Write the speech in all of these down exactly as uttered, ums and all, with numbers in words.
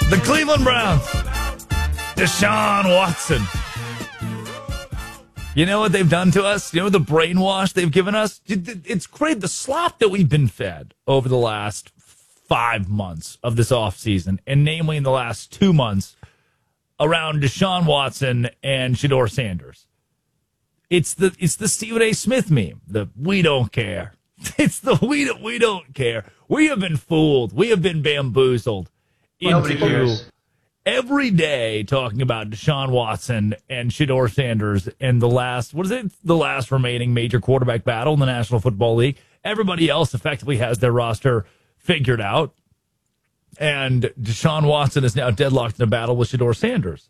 The Cleveland Browns. Deshaun Watson. You know what they've done to us? You know the brainwash they've given us? It's great. The slop that we've been fed over the last five months of this offseason, and namely in the last two months around Deshaun Watson and Shedeur Sanders. It's the it's the Stephen A. Smith meme. The we don't care. It's the we don't, we don't care. We have been fooled. We have been bamboozled Nobody into cares. every day talking about Deshaun Watson and Shedeur Sanders and the last, what is it, the last remaining major quarterback battle in the National Football League. Everybody else effectively has their roster figured out. And Deshaun Watson is now deadlocked in a battle with Shedeur Sanders.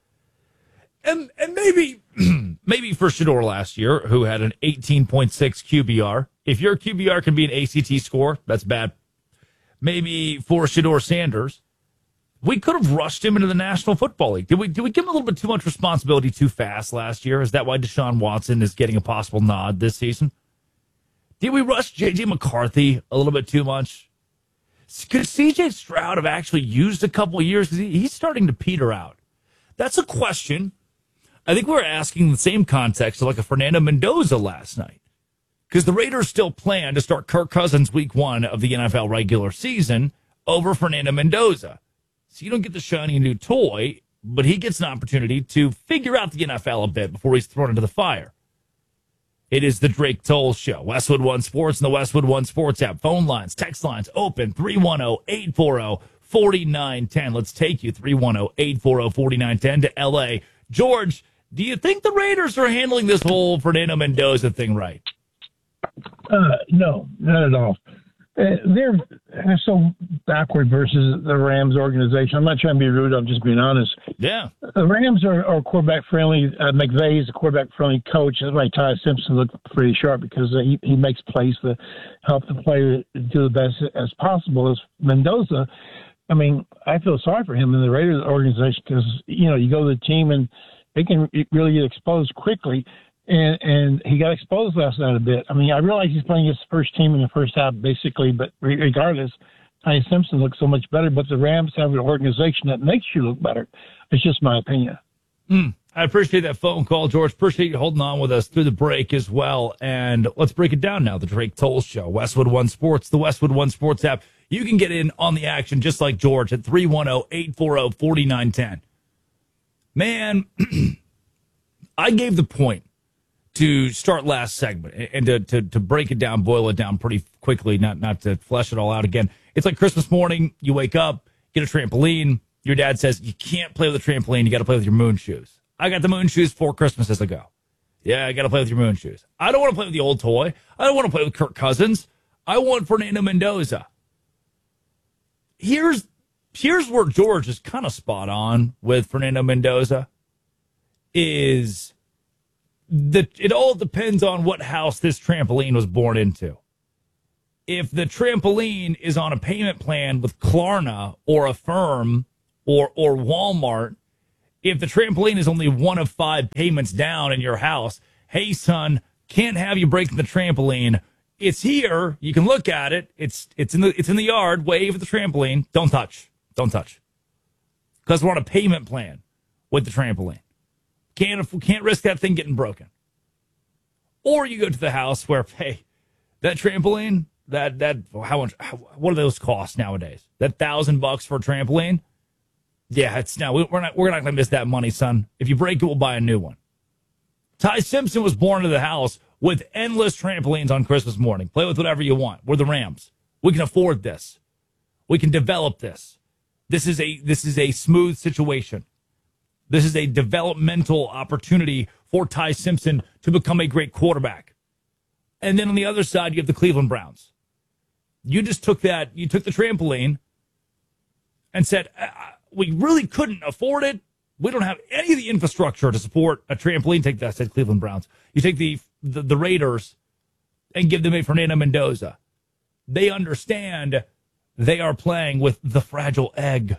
And and maybe maybe for Shedeur last year, who had an eighteen point six Q B R. If your Q B R can be an A C T score, that's bad. Maybe for Shedeur Sanders, we could have rushed him into the National Football League. Did we, did we give him a little bit too much responsibility too fast last year? Is that why Deshaun Watson is getting a possible nod this season? Did we rush J J McCarthy a little bit too much? Could C J Stroud have actually used a couple of years? Because he, he's starting to peter out. That's a question. I think we're asking the same context of like a Fernando Mendoza last night. Because the Raiders still plan to start Kirk Cousins week one of the N F L regular season over Fernando Mendoza. So you don't get the shiny new toy, but he gets an opportunity to figure out the N F L a bit before he's thrown into the fire. It is the Drake Toll Show. Westwood One Sports and the Westwood One Sports app. Phone lines, text lines open, three one zero, eight four zero, four nine one zero. Let's take you, three one zero, eight four zero, four nine one zero to L A. George, do you think the Raiders are handling this whole Fernando Mendoza thing right? Uh, no, not at all. Uh, they're, they're so backward versus the Rams organization. I'm not trying to be rude. I'm just being honest. Yeah. The Rams are, are quarterback friendly. Uh, McVay is a quarterback friendly coach. That's why Ty Simpson looked pretty sharp because uh, he, he makes plays to help the player do the best as possible. As Mendoza, I mean, I feel sorry for him in the Raiders organization because, you know, you go to the team and they can really get exposed quickly. And and he got exposed last night a bit. I mean, I realize he's playing his first team in the first half, basically, but regardless, Ty Simpson looks so much better. But the Rams have an organization that makes you look better. It's just my opinion. Mm, I appreciate that phone call, George. Appreciate you holding on with us through the break as well. And let's break it down now. The Drake Toll Show, Westwood One Sports, the Westwood One Sports app. You can get in on the action just like George at three one zero, eight four zero, four nine one zero. Man, I gave the point to start last segment and to, to to break it down, boil it down pretty quickly, not not to flesh it all out again. It's like Christmas morning. You wake up, get a trampoline. Your dad says you can't play with a trampoline. You got to play with your moon shoes. I got the moon shoes four Christmases ago. Yeah, I got to play with your moon shoes. I don't want to play with the old toy. I don't want to play with Kirk Cousins. I want Fernando Mendoza. Here's here's where George is kind of spot on with Fernando Mendoza. Is The, it all depends on what house this trampoline was born into. If the trampoline is on a payment plan with Klarna or Affirm or or Walmart, if the trampoline is only one of five payments down in your house, hey, son, can't have you breaking the trampoline. It's here. You can look at it. It's it's in the it's in the yard. Wave at the trampoline. Don't touch. Don't touch. Because we're on a payment plan with the trampoline. Can't can't risk that thing getting broken. Or you go to the house where, hey, that trampoline, that that how much? How, what do those cost nowadays? That thousand bucks for a trampoline? Yeah, it's now we're not we're not going to miss that money, son. If you break it, we'll buy a new one. Ty Simpson was born into the house with endless trampolines on Christmas morning. Play with whatever you want. We're the Rams. We can afford this. We can develop this. This is a this is a smooth situation. This is a developmental opportunity for Ty Simpson to become a great quarterback. And then on the other side, you have the Cleveland Browns. You just took that, you took the trampoline and said, we really couldn't afford it. We don't have any of the infrastructure to support a trampoline. Take that, said Cleveland Browns. You take the, the, the Raiders and give them a Fernando Mendoza. They understand they are playing with the fragile egg.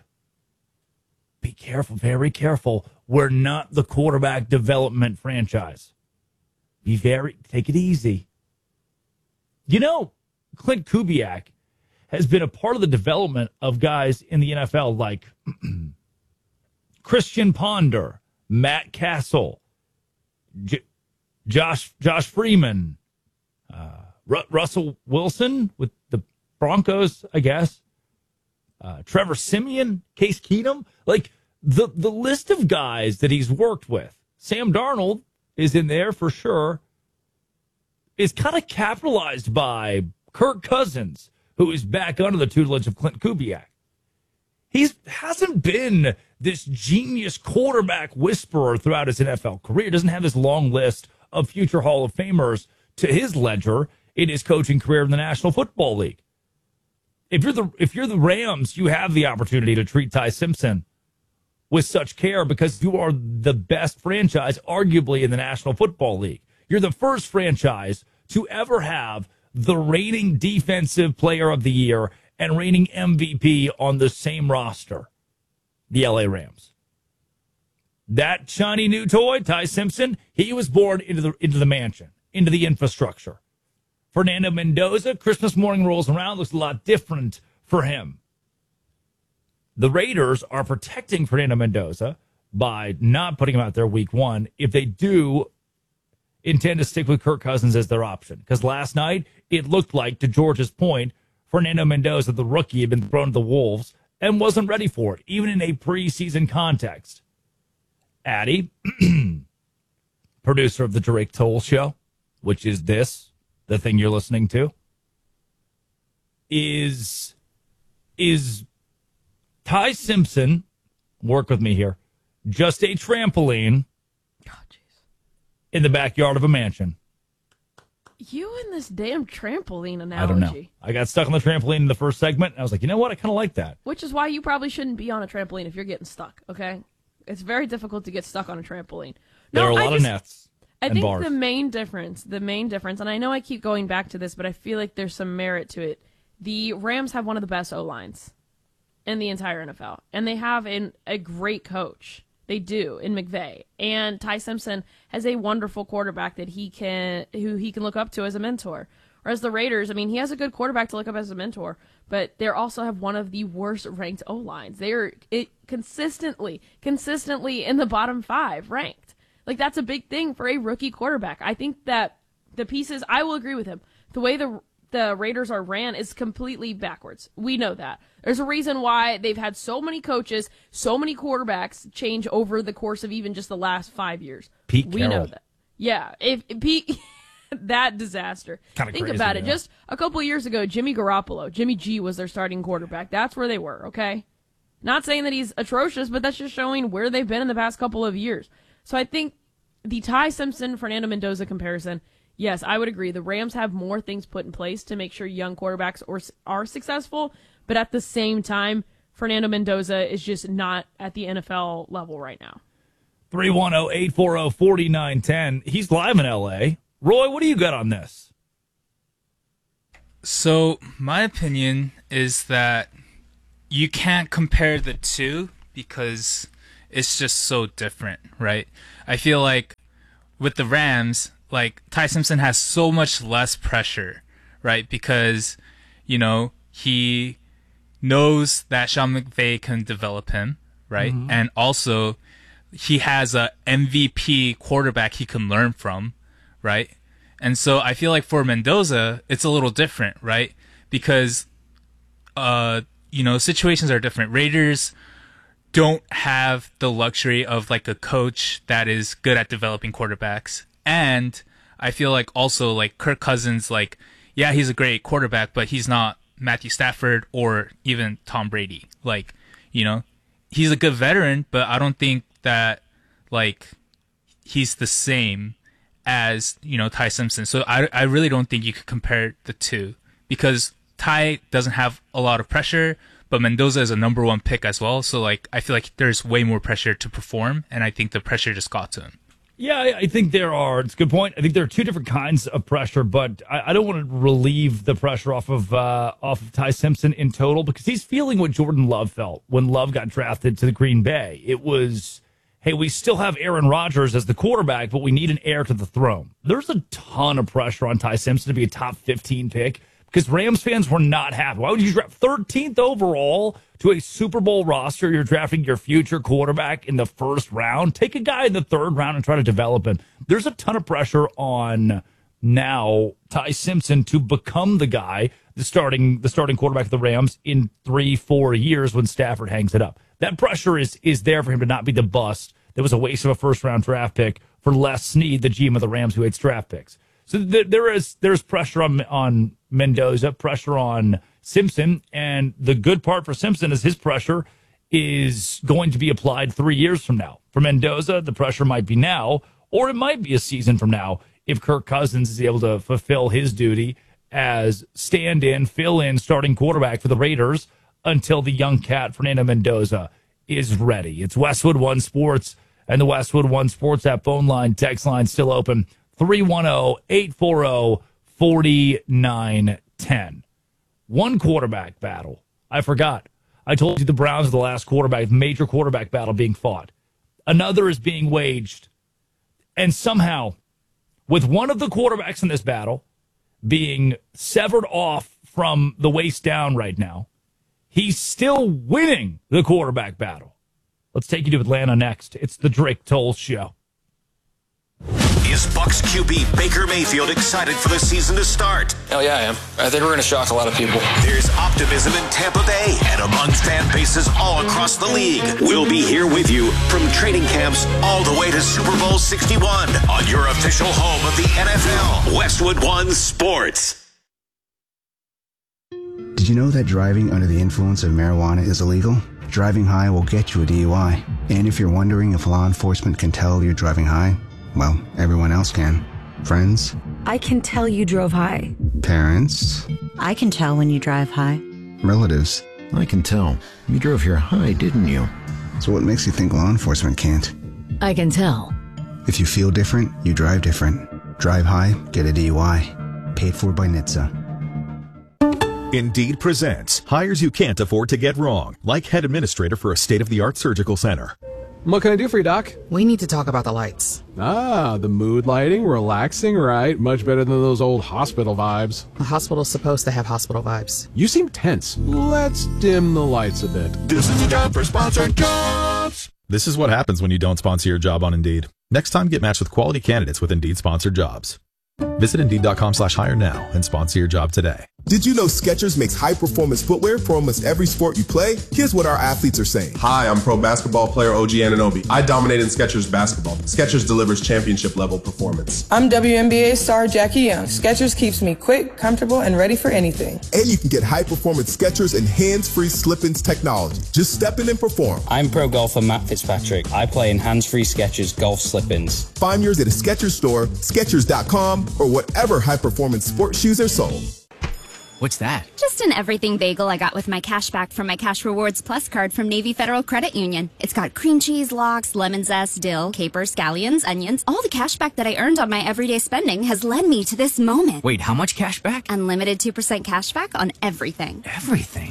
Be careful, very careful. We're not the quarterback development franchise. Be very, take it easy. You know, Clint Kubiak has been a part of the development of guys in the N F L like Christian Ponder, Matt Castle, J- Josh Josh Freeman, uh, Ru- Russell Wilson with the Broncos, I guess, uh, Trevor Siemian, Case Keenum. Like the, the list of guys that he's worked with, Sam Darnold is in there for sure, is kind of capitalized by Kirk Cousins, who is back under the tutelage of Clint Kubiak. He hasn't been this genius quarterback whisperer throughout his N F L career. Doesn't have this long list of future Hall of Famers to his ledger in his coaching career in the National Football League. If you're the if you're the Rams, you have the opportunity to treat Ty Simpson with such care because you are the best franchise, arguably, in the National Football League. You're the first franchise to ever have the reigning defensive player of the year and reigning M V P on the same roster, the L A Rams. That shiny new toy, Ty Simpson, he was born into the into the mansion, into the infrastructure. Fernando Mendoza, Christmas morning rolls around, looks a lot different for him. The Raiders are protecting Fernando Mendoza by not putting him out there week one if they do intend to stick with Kirk Cousins as their option. Because last night, it looked like, to George's point, Fernando Mendoza, the rookie, had been thrown to the Wolves and wasn't ready for it, even in a preseason context. Addy, producer of the Drake Toll Show, which is this, the thing you're listening to, is, is Ty Simpson, work with me here, just a trampoline in the backyard of a mansion? You and this damn trampoline analogy. I don't know. I got stuck on the trampoline in the first segment, and I was like, you know what? I kind of like that. Which is why you probably shouldn't be on a trampoline if you're getting stuck, okay? It's very difficult to get stuck on a trampoline. No, there are a lot I just, of nets I and think bars. the main difference, the main difference, and I know I keep going back to this, but I feel like there's some merit to it. The Rams have one of the best O-lines in the entire N F L, and they have an, a great coach. They do in McVay, and Ty Simpson has a wonderful quarterback that he can, who he can look up to as a mentor. Whereas the Raiders, I mean, he has a good quarterback to look up as a mentor, but they also have one of the worst ranked O lines. They are it, consistently, consistently in the bottom five ranked. Like that's a big thing for a rookie quarterback. I think that the pieces, I will agree with him. The way the the Raiders are ran is completely backwards. We know that. There's a reason why they've had so many coaches, so many quarterbacks change over the course of even just the last five years. Pete we Carroll. know that. Yeah, if, if Pete, that disaster. Kinda Think crazy, about it. yeah. Just a couple of years ago, Jimmy Garoppolo, Jimmy G was their starting quarterback. That's where they were. Okay, not saying that he's atrocious, but that's just showing where they've been in the past couple of years. So I think the Ty Simpson Fernando Mendoza comparison. Yes, I would agree. The Rams have more things put in place to make sure young quarterbacks are, are successful, but at the same time, Fernando Mendoza is just not at the N F L level right now. three one zero, eight four zero, four nine one zero. He's live in L A. Roy, what do you got on this? So, my opinion is that you can't compare the two because it's just so different, right? I feel like with the Rams, like Ty Simpson has so much less pressure, right? Because, you know, he knows that Sean McVay can develop him, right? Mm-hmm. And also he has a M V P quarterback he can learn from, right? And so I feel like for Mendoza, it's a little different, right? Because, uh, you know, situations are different. Raiders don't have the luxury of like a coach that is good at developing quarterbacks. And I feel like also like Kirk Cousins, like, yeah, he's a great quarterback, but he's not Matthew Stafford or even Tom Brady. Like, you know, he's a good veteran, but I don't think that like he's the same as, you know, Ty Simpson. So I, I really don't think you could compare the two because Ty doesn't have a lot of pressure, but Mendoza is a number one pick as well. So like, I feel like there's way more pressure to perform. And I think the pressure just got to him. Yeah, I I think there are. It's a good point. I think there are two different kinds of pressure, but I, I don't want to relieve the pressure off of uh, off of Ty Simpson in total because he's feeling what Jordan Love felt when Love got drafted to the Green Bay. It was, hey, we still have Aaron Rodgers as the quarterback, but we need an heir to the throne. There's a ton of pressure on Ty Simpson to be a top fifteen pick because Rams fans were not happy. Why would you draft thirteenth overall to a Super Bowl roster? You're drafting your future quarterback in the first round. Take a guy in the third round and try to develop him. There's a ton of pressure on now Ty Simpson to become the guy, the starting the starting quarterback of the Rams in three, four years when Stafford hangs it up. That pressure is is there for him to not be the bust that was a waste of a first-round draft pick for Les Snead, the G M of the Rams who hates draft picks. So th- there is there's pressure on on Mendoza, pressure on Simpson, and the good part for Simpson is his pressure is going to be applied three years from now. For Mendoza, the pressure might be now, or it might be a season from now if Kirk Cousins is able to fulfill his duty as stand-in, fill-in starting quarterback for the Raiders until the young cat, Fernando Mendoza, is ready. It's Westwood One Sports and the Westwood One Sports app phone line, text line still open, three one zero, eight four zero, four nine one zero. One quarterback battle. I forgot. I told you the Browns are the last quarterback, major quarterback battle being fought. Another is being waged. And somehow, with one of the quarterbacks in this battle being severed off from the waist down right now, he's still winning the quarterback battle. Let's take you to Atlanta next. It's the Drake Toll Show. Is Bucs Q B Baker Mayfield excited for the season to start? Hell yeah, I am. I think we're going to shock a lot of people. There's optimism in Tampa Bay and among fan bases all across the league. We'll be here with you from training camps all the way to Super Bowl sixty-one on your official home of the N F L, Westwood One Sports. Did you know that driving under the influence of marijuana is illegal? Driving high will get you a D U I. And if you're wondering if law enforcement can tell you're driving high, well, everyone else can. Friends? I can tell you drove high. Parents? I can tell when you drive high. Relatives? I can tell. You drove here high, didn't you? So what makes you think law enforcement can't? I can tell. If you feel different, you drive different. Drive high, get a D U I. Paid for by N H T S A. Indeed presents hires you can't afford to get wrong, like head administrator for a state-of-the-art surgical center. What can I do for you, Doc? We need to talk about the lights. Ah, the mood lighting, relaxing, right? Much better than those old hospital vibes. A hospital's supposed to have hospital vibes. You seem tense. Let's dim the lights a bit. This is a job for sponsored jobs. This is what happens when you don't sponsor your job on Indeed. Next time, get matched with quality candidates with Indeed sponsored jobs. Visit Indeed.com slash hire now and sponsor your job today. Did you know Skechers makes high-performance footwear for almost every sport you play? Here's what our athletes are saying. Hi, I'm pro basketball player O G Anunoby. I dominate in Skechers basketball. Skechers delivers championship-level performance. I'm W N B A star Jackie Young. Skechers keeps me quick, comfortable, and ready for anything. And you can get high-performance Skechers and hands-free slip-ins technology. Just step in and perform. I'm pro golfer Matt Fitzpatrick. I play in hands-free Skechers golf slip-ins. Find yours at a Skechers store, Skechers dot com, or whatever high-performance sports shoes are sold. What's that? Just an everything bagel I got with my cash back from my Cash Rewards Plus card from Navy Federal Credit Union. It's got cream cheese, lox, lemon zest, dill, capers, scallions, onions. All the cash back that I earned on my everyday spending has led me to this moment. Wait, how much cash back? Unlimited two percent cash back on everything. Everything?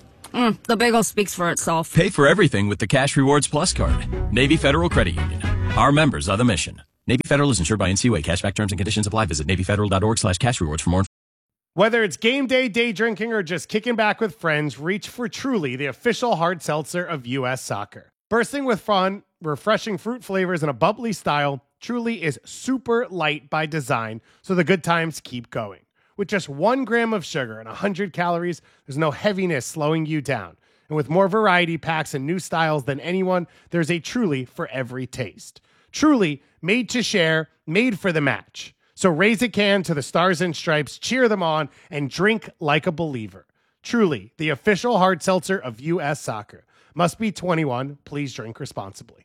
Mm, the bagel speaks for itself. Pay for everything with the Cash Rewards Plus card. Navy Federal Credit Union. Our members are the mission. Navy Federal is insured by N C U A. Cashback terms and conditions apply. Visit Navy Federal dot org slash cash rewards for more information. Whether it's game day, day drinking, or just kicking back with friends, reach for Truly, the official hard seltzer of U S Soccer. Bursting with fun, refreshing fruit flavors, and a bubbly style, Truly is super light by design, so the good times keep going. With just one gram of sugar and one hundred calories, there's no heaviness slowing you down. And with more variety packs and new styles than anyone, there's a Truly for every taste. Truly, made to share, made for the match. So raise a can to the Stars and Stripes, cheer them on, and drink like a believer. Truly, the official hard seltzer of U S Soccer. Must be twenty-one. Please drink responsibly.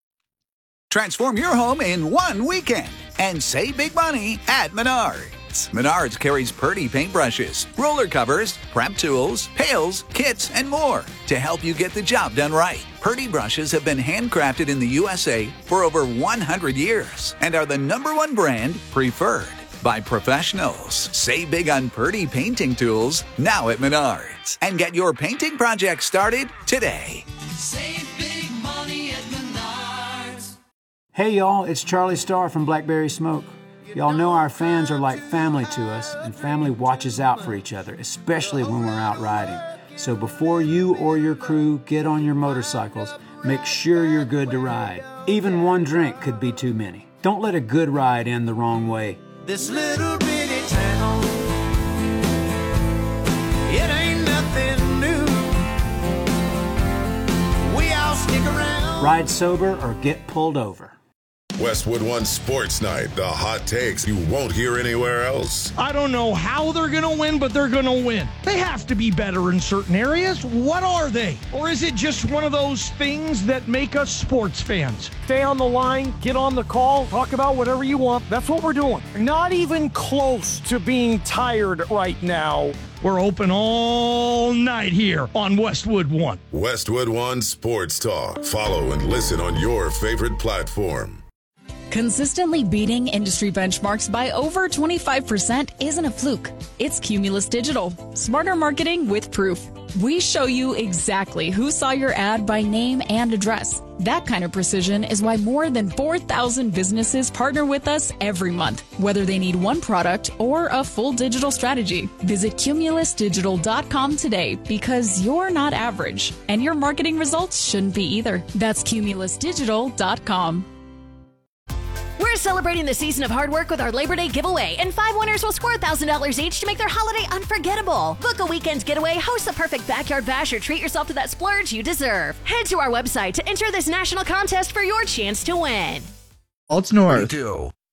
Transform your home in one weekend and save big money at Menards. Menards carries Purdy paintbrushes, roller covers, prep tools, pails, kits, and more to help you get the job done right. Purdy brushes have been handcrafted in the U S A for over one hundred years and are the number one brand preferred by professionals. Save big on Purdy painting tools now at Menards and get your painting project started today. Save big money at Menards. Hey y'all, it's Charlie Starr from Blackberry Smoke. Y'all know our fans are like family to us, and family watches out for each other, especially when we're out riding. So before you or your crew get on your motorcycles, make sure you're good to ride. Even one drink could be too many. Don't let a good ride end the wrong way. This little bitty town, it ain't nothing new. We all stick around. Ride sober or get pulled over. Westwood One Sports Night, the hot takes you won't hear anywhere else. I don't know how they're going to win, but they're going to win. They have to be better in certain areas. What are they? Or is it just one of those things that make us sports fans? Stay on the line, get on the call, talk about whatever you want. That's what we're doing. Not even close to being tired right now. We're open all night here on Westwood One. Westwood One Sports Talk. Follow and listen on your favorite platform. Consistently beating industry benchmarks by over twenty-five percent isn't a fluke. It's Cumulus Digital. Smarter marketing with proof. We show you exactly who saw your ad by name and address. That kind of precision is why more than four thousand businesses partner with us every month, whether they need one product or a full digital strategy. Visit cumulus digital dot com today because you're not average, and your marketing results shouldn't be either. That's cumulus digital dot com. We're celebrating the season of hard work with our Labor Day giveaway, and five winners will score one thousand dollars each to make their holiday unforgettable. Book a weekend getaway, host the perfect backyard bash, or treat yourself to that splurge you deserve. Head to our website to enter this national contest for your chance to win. Alt North.